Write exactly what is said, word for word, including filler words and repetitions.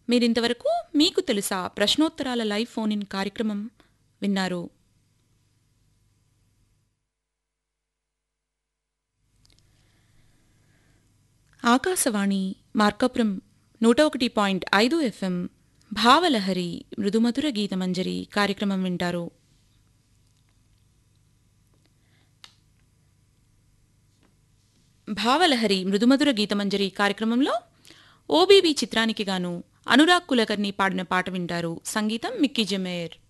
మీరింతవరకు మీకు తెలుసా ప్రశ్నోత్తరాల లైవ్ ఫోన్ ఇన్ కార్యక్రమం విన్నారు. ఆకాశవాణి మార్కాపురం నూట ఒకటి పాయింట్ ఐదు ఎఫ్ఎం భావలహరి మృదుమధుర గీతమంజరి కార్యక్రమం వింటారు. భావలహరి మృదుమధుర గీతమంజరి కార్యక్రమంలో ఓబీబీ చిత్రానికి గాను అనురాగ్ కులకర్ణి పాడిన పాట వింటారు. సంగీతం మిక్కీ జమేర్.